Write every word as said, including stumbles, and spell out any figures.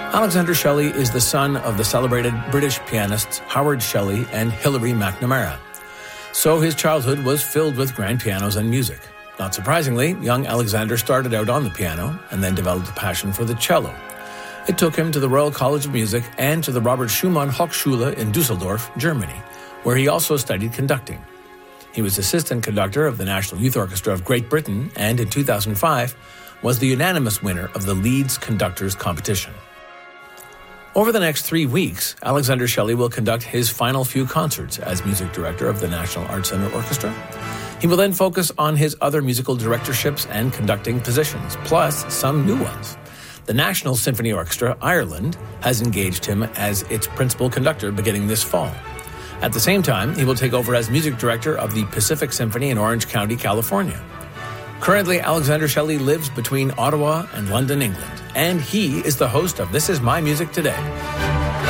Alexander Shelley is the son of the celebrated British pianists Howard Shelley and Hilary McNamara. So his childhood was filled with grand pianos and music. Not surprisingly, young Alexander started out on the piano and then developed a passion for the cello. It took him to the Royal College of Music and to the Robert Schumann Hochschule in Dusseldorf, Germany, where he also studied conducting. He was assistant conductor of the National Youth Orchestra of Great Britain and in two thousand five was the unanimous winner of the Leeds Conductors Competition. Over the next three weeks, Alexander Shelley will conduct his final few concerts as music director of the National Arts Centre Orchestra. He will then focus on his other musical directorships and conducting positions, plus some new ones. The National Symphony Orchestra, Ireland, has engaged him as its principal conductor beginning this fall. At the same time, he will take over as music director of the Pacific Symphony in Orange County, California. Currently, Alexander Shelley lives between Ottawa and London, England, and he is the host of This Is My Music Today.